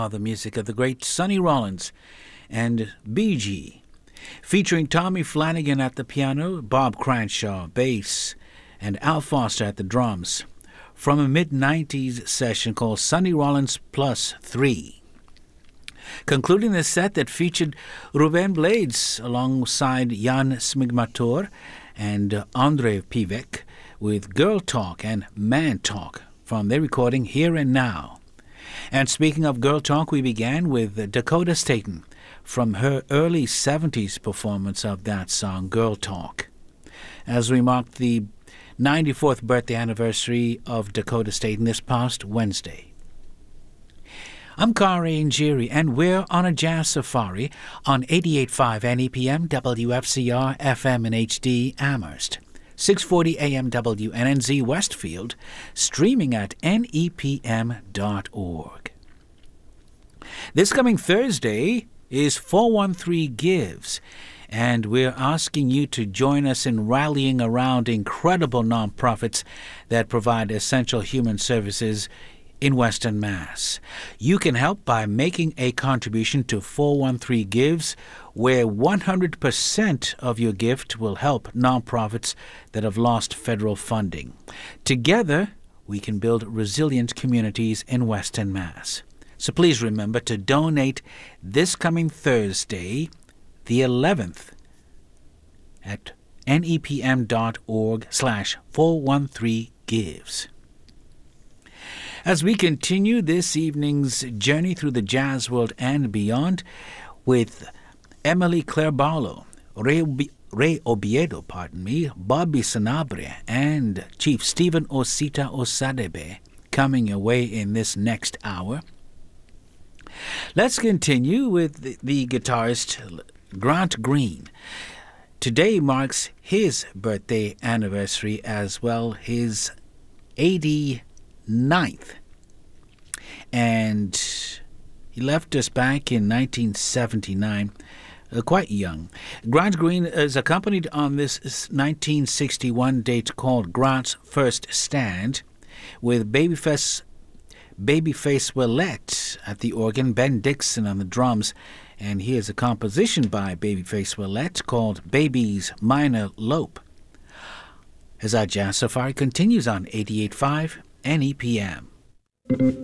saw the music of the great Sonny Rollins and BG, featuring Tommy Flanagan at the piano, Bob Cranshaw bass, and Al Foster at the drums, from a mid-90s session called Sonny Rollins Plus 3. Concluding the set that featured Ruben Blades alongside Jan Smigmator and Andrei Pivek with Girl Talk and Man Talk from their recording Here and Now. And speaking of Girl Talk, we began with Dakota Staton from her early 70s performance of that song, Girl Talk, as we marked the 94th birthday anniversary of Dakota Staton this past Wednesday. I'm Kari Njiri, and we're on a jazz safari on 88.5 NEPM, WFCR, FM and HD, Amherst, 640 AM WNNZ Westfield, streaming at nepm.org. This coming Thursday is 413 Gives, and we're asking you to join us in rallying around incredible nonprofits that provide essential human services in Western Mass. You can help by making a contribution to 413 Gives, where 100% of your gift will help nonprofits that have lost federal funding. Together, we can build resilient communities in Western Mass. So please remember to donate this coming Thursday, the 11th, at nepm.org/413gives. As we continue this evening's journey through the jazz world and beyond with Emily Claire Barlow, Ray Obiedo, Bobby Sanabria, and Chief Stephen Osita Osadebe coming your way in this next hour. Let's continue with the guitarist Grant Green. Today marks his birthday anniversary as well, his 89th. And he left us back in 1979, quite young. Grant Green is accompanied on this 1961 date called Grant's First Stand with Babyface Willette at the organ, Ben Dixon on the drums, and here's a composition by Babyface Willette called Baby's Minor Lope, as our jazz safari continues on 88.5 NEPM.